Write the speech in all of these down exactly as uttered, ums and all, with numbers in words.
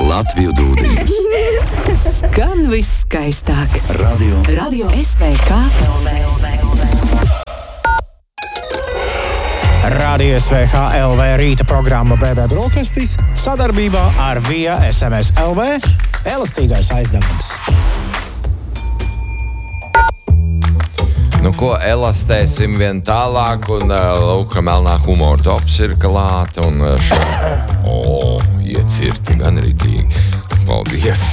Latviju dūdiņas. Skan viskaistāk. Radio. Radio S V K L V. Radio S V K L V rīta programma B B Brokastis sadarbībā ar Via S M S L V elastīgais aizdevums. Nu, ko elastēsim vien tālāk, un uh, Luka melnā humora tops ir klāt, un uh, šo... O, oh, iecirti gan ritīgi. Paldies.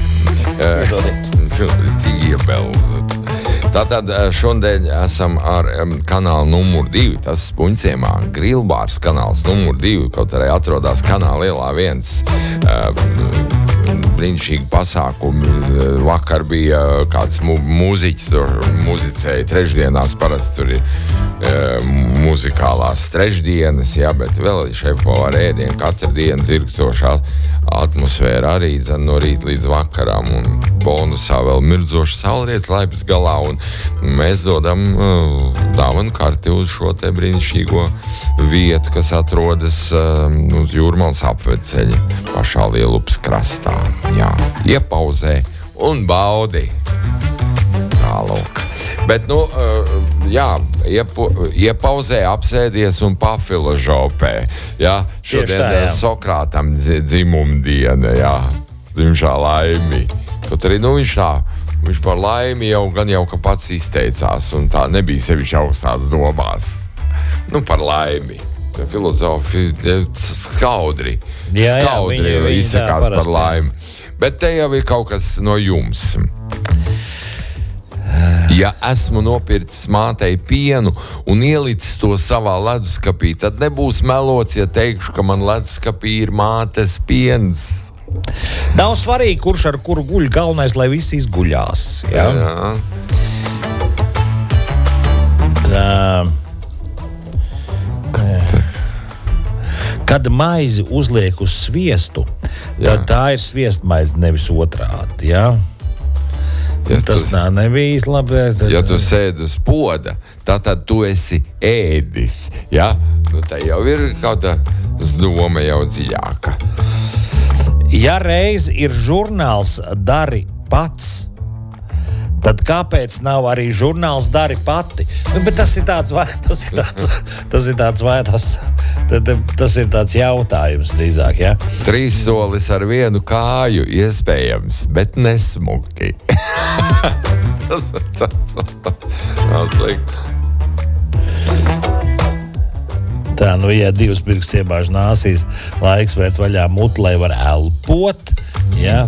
Ritīgi iebelzat. Tātad šodien esam ar um, kanālu numur divi, tas Puņciemā, Grillbārs kanāls numur divi, kaut arī atrodas kanāla ielā viens. Uh, brīnišķīgi pasākumi. Vakar bija kāds mu- mūziķis, tur muzicēja trešdienās, parasti tur ir e, muzikālās trešdienas, jā, bet vēl šefpavāra ēdienu katru dienu dzirkstošā atmosfēra arī dzen no rīta līdz vakaram, un bonusā vēl mirdzošas saulrietis laipas galā, un mēs dodam uh, dāvanu karti uz šo te brīnišķīgo vietu, kas atrodas uh, uz Jūrmales apveceļa pašā Lielupas krastā. Jā, iepauzē un baudi. Tālūk. Bet, nu, jā, iepu, iepauzē, apsēdies un pafiložopē. Jā, šodien tā, jā. Sokrātam dzimumdiena, jā, dzimšā laimi. Kaut arī, nu, viņš tā, viņš par laimi jau gan jau, ka pats izteicās, un tā nebija sevišķi augstās domās. Nu, par laimi. Filozofi skaudri, jā, skaudri jā, viņi, izsakās viņi par laimi. Bet te jau ir kaut kas no jums. Ja esmu nopircis mātei pienu un ielicis to savā leduskapī, tad nebūs melots, ja teikšu, ka man leduskapī ir mātes piens. Nav svarīgi, kurš ar kuru guļ, galvenais, lai visi izguļās. Jā. Jā. Tā. Kad maizi uzliek uz sviestu, tad jā. Tā ir sviestmaize, nevis otrādi, jā? Ja tas tu, tā nebija labi. Tad... Ja tu sēdi uz poda, tā tad tu esi ēdis, jā? Nu, tā jau ir kaut kāda doma jau dziļāka. Ja reiz ir žurnāls Dari pats, tad kāpēc nav arī žurnāls Dari pati? Nu, bet tas ir tāds vai, tas ir tāds, tas ir tāds vai, tas, tad, tas ir tāds jautājums drīzāk, jā? Trīs solis ar vienu kāju iespējams, bet nesmuki. tas ir tāds, tāds slikti. Tā, nu, ja divas pirks iebāž nāsīs, laiks vērt vaļā muti, lai var elpot, jā?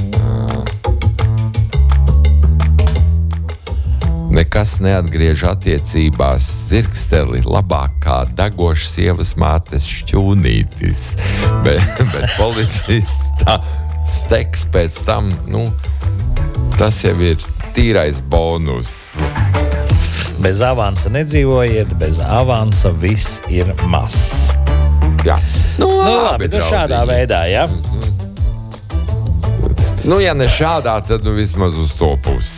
Nekas neatgriež attiecībās zirgsteli labāk kā degošs sievas mātes šķūnītis. Bet, bet policista steks pēc tam, nu, tas jau ir tīrais bonus. Bez avansa nedzīvojiet, bez avansa viss ir mazs. Jā. Nu, Nu, labi, labi, nu šādā veidā, jā? Nu, ja ne šādā, tad nu vismaz uz to pusi.